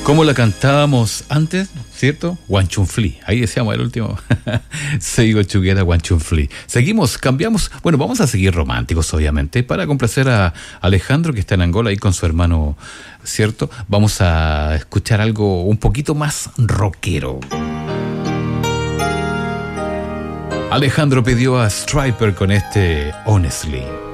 Como la cantábamos antes, ¿cierto? One Chun Flee. Ahí decíamos el último. Sigo Chuguera, One Chun Flee. Seguimos, cambiamos. Bueno, vamos a seguir románticos, obviamente, para complacer a Alejandro, que está en Angola, ahí con su hermano, ¿cierto? Vamos a escuchar algo un poquito más rockero. Alejandro pidió a Stryper con este Honestly.